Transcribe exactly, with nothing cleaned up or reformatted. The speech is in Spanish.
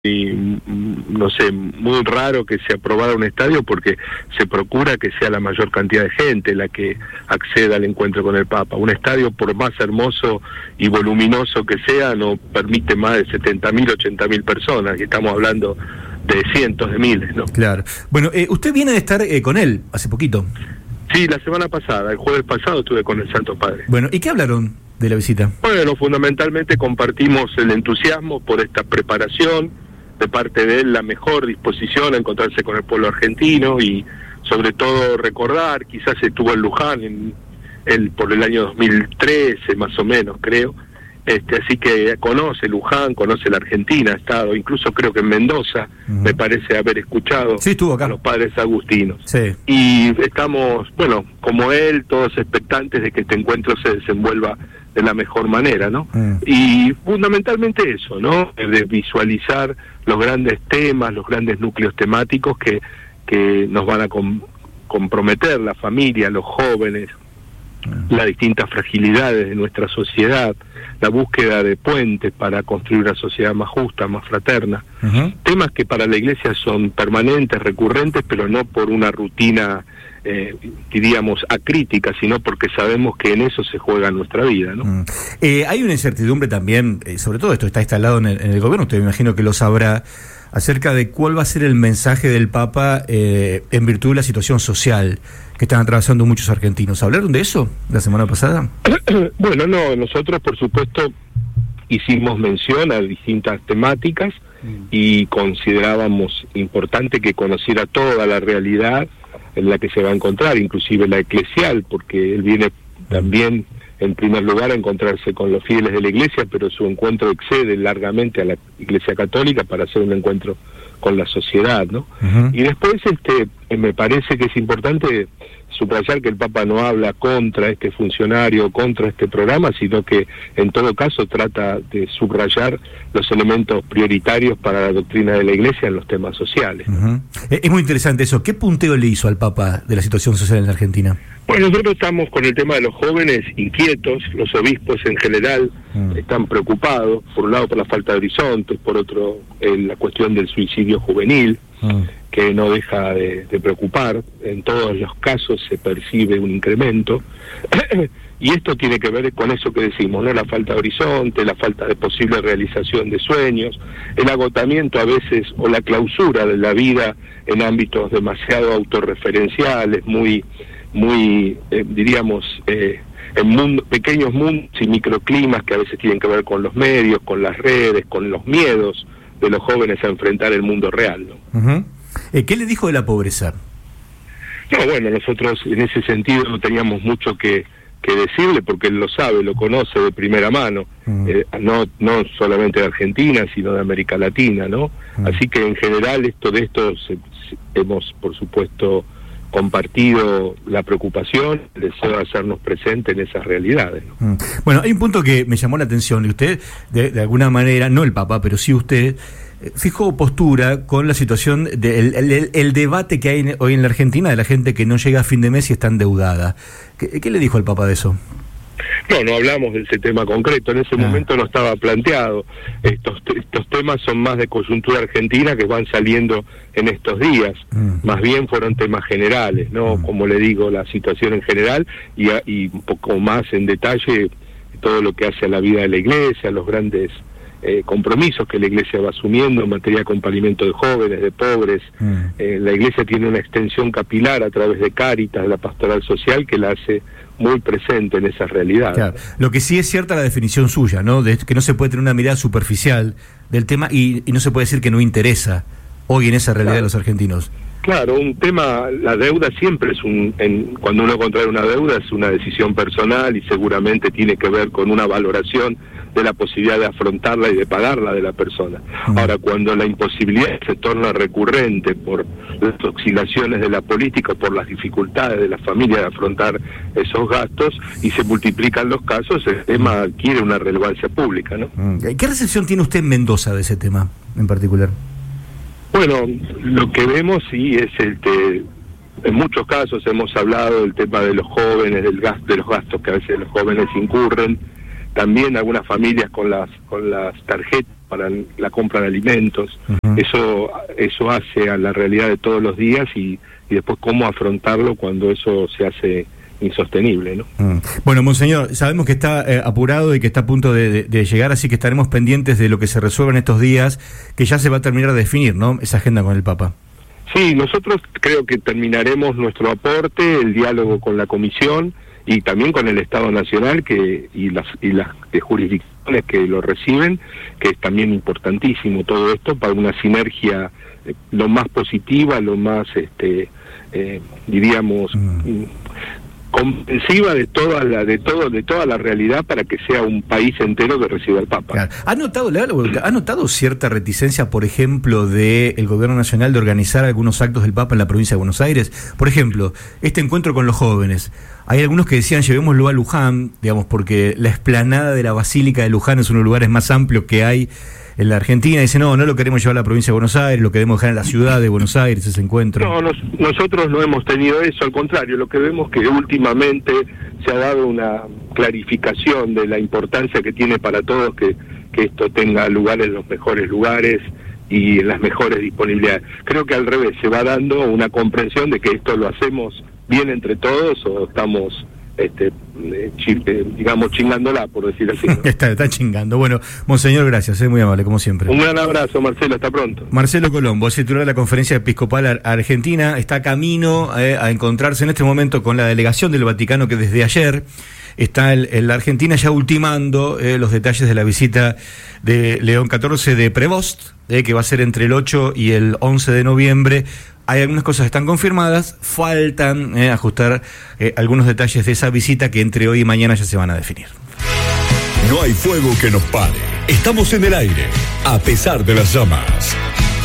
y no sé, muy raro que se aprobara un estadio porque se procura que sea la mayor cantidad de gente la que acceda al encuentro con el Papa. Un estadio, por más hermoso y voluminoso que sea, no permite más de setenta mil, ochenta mil personas, y estamos hablando de cientos de miles, ¿no? Claro. Bueno, eh, usted viene de estar eh, con él hace poquito. Sí, la semana pasada, el jueves pasado estuve con el Santo Padre. Bueno, ¿y qué hablaron de la visita? Bueno, fundamentalmente compartimos el entusiasmo por esta preparación, de parte de él la mejor disposición a encontrarse con el pueblo argentino y sobre todo recordar, quizás estuvo en Luján en, el, por el año dos mil trece más o menos creo, este, así que conoce Luján, conoce la Argentina, ha estado, incluso creo que en Mendoza, uh-huh. me parece haber escuchado sí, estuvo acá. A los padres agustinos. Sí. Y estamos, bueno, como él, todos expectantes de que este encuentro se desenvuelva de la mejor manera, ¿no? Mm. Y fundamentalmente eso, ¿no? De visualizar los grandes temas, los grandes núcleos temáticos que, que nos van a com- comprometer la familia, los jóvenes, mm. las distintas fragilidades de nuestra sociedad, la búsqueda de puentes para construir una sociedad más justa, más fraterna. Uh-huh. Temas que para la Iglesia son permanentes, recurrentes, pero no por una rutina Eh, diríamos acrítica, sino porque sabemos que en eso se juega nuestra vida, ¿no? Mm. Eh, hay una incertidumbre también, eh, sobre todo esto está instalado en el, en el gobierno, usted me imagino que lo sabrá, acerca de cuál va a ser el mensaje del Papa eh, en virtud de la situación social que están atravesando muchos argentinos. ¿Hablaron de eso la semana pasada? Bueno, no, nosotros por supuesto hicimos mención a distintas temáticas mm. y considerábamos importante que conociera toda la realidad en la que se va a encontrar, inclusive la eclesial, porque él viene también en primer lugar a encontrarse con los fieles de la Iglesia, pero su encuentro excede largamente a la Iglesia Católica para hacer un encuentro con la sociedad, ¿no? Uh-huh. Y después este me parece que es importante subrayar que el Papa no habla contra este funcionario, contra este programa, sino que en todo caso trata de subrayar los elementos prioritarios para la doctrina de la Iglesia en los temas sociales. Uh-huh. Es muy interesante eso. ¿Qué punteo le hizo al Papa de la situación social en la Argentina? Bueno, nosotros estamos con el tema de los jóvenes inquietos, los obispos en general uh-huh. están preocupados, por un lado por la falta de horizontes, por otro eh, la cuestión del suicidio juvenil, uh-huh. que no deja de, de preocupar. En todos los casos se percibe un incremento y esto tiene que ver con eso que decimos, ¿no? La falta de horizonte, la falta de posible realización de sueños, el agotamiento a veces o la clausura de la vida en ámbitos demasiado autorreferenciales, muy muy eh, diríamos eh, en mundo, pequeños mundos y microclimas que a veces tienen que ver con los medios, con las redes, con los miedos de los jóvenes a enfrentar el mundo real, ¿no? Uh-huh. Eh, ¿Qué le dijo de la pobreza? No, bueno, nosotros en ese sentido no teníamos mucho que, que decirle porque él lo sabe, lo conoce de primera mano, uh-huh. eh, no no solamente de Argentina, sino de América Latina, ¿no? Uh-huh. Así que en general esto de esto se, se, hemos, por supuesto, compartido la preocupación, el deseo de hacernos presentes en esas realidades, ¿no? Bueno, hay un punto que me llamó la atención, y usted, de, de alguna manera, no el Papa, pero sí usted, eh, fijó postura con la situación, del de el, el, el debate que hay en, hoy en la Argentina de la gente que no llega a fin de mes y está endeudada. ¿Qué, qué le dijo el Papa de eso? No, no hablamos de ese tema concreto, en ese ah. momento no estaba planteado. Estos estos temas son más de coyuntura argentina que van saliendo en estos días, mm. más bien fueron temas generales, ¿no? Mm. Como le digo, la situación en general y, y un poco más en detalle todo lo que hace a la vida de la Iglesia, los grandes eh, compromisos que la Iglesia va asumiendo en materia de acompañamiento de jóvenes, de pobres. Mm. Eh, la Iglesia tiene una extensión capilar a través de Cáritas, de la pastoral social, que la hace muy presente en esa realidad. Claro. Lo que sí es cierta la definición suya, ¿no? De que no se puede tener una mirada superficial del tema y, y no se puede decir que no interesa hoy en esa realidad claro. de los argentinos. Claro, un tema, la deuda siempre es un, en, cuando uno contrae una deuda es una decisión personal y seguramente tiene que ver con una valoración de la posibilidad de afrontarla y de pagarla de la persona. Uh-huh. Ahora, cuando la imposibilidad se torna recurrente por las oscilaciones de la política, por las dificultades de la familia de afrontar esos gastos y se multiplican los casos, el tema adquiere una relevancia pública, ¿no? Uh-huh. ¿Qué recepción tiene usted en Mendoza de ese tema en particular? Bueno, lo que vemos sí es el que en muchos casos hemos hablado del tema de los jóvenes, del gasto, de los gastos que a veces los jóvenes incurren, también algunas familias con las con las tarjetas para la compra de alimentos. Uh-huh. Eso eso hace a la realidad de todos los días y, y después cómo afrontarlo cuando eso se hace insostenible, ¿no? Mm. Bueno, monseñor, sabemos que está eh, apurado y que está a punto de, de, de llegar, así que estaremos pendientes de lo que se resuelva en estos días, que ya se va a terminar de definir, ¿no?, esa agenda con el Papa. Sí, nosotros creo que terminaremos nuestro aporte, el diálogo con la Comisión y también con el Estado Nacional que y las y las de jurisdicciones que lo reciben, que es también importantísimo todo esto para una sinergia eh, lo más positiva, lo más, este, eh, diríamos, mm. comprensiva de toda la de todo de toda la realidad para que sea un país entero que reciba al Papa. Claro. ¿Ha notado, ¿Ha notado cierta reticencia, por ejemplo, del Gobierno Nacional de organizar algunos actos del Papa en la provincia de Buenos Aires? Por ejemplo, este encuentro con los jóvenes. Hay algunos que decían, llevémoslo a Luján, digamos, porque la explanada de la Basílica de Luján es uno de los lugares más amplios que hay en la Argentina. Dice, no, no lo queremos llevar a la provincia de Buenos Aires, lo queremos dejar en la ciudad de Buenos Aires, ese encuentro. No, nos, nosotros no hemos tenido eso, al contrario, lo que vemos que últimamente se ha dado una clarificación de la importancia que tiene para todos que, que esto tenga lugar en los mejores lugares y en las mejores disponibilidades. Creo que al revés, se va dando una comprensión de que esto lo hacemos bien entre todos o estamos... Este, eh, digamos, chingándola, por decir así, ¿no? está, está chingando. Bueno, monseñor, gracias, es eh, muy amable, como siempre. Un gran abrazo, Marcelo, hasta pronto. Marcelo Colombo, es titular de la Conferencia Episcopal Argentina, está camino eh, a encontrarse en este momento con la delegación del Vaticano que desde ayer está en la Argentina ya ultimando eh, los detalles de la visita de León catorce de Prevost, eh, que va a ser entre el ocho y el once de noviembre. Hay algunas cosas que están confirmadas, faltan eh, ajustar eh, algunos detalles de esa visita que entre hoy y mañana ya se van a definir. No hay fuego que nos pare. Estamos en el aire, a pesar de las llamas.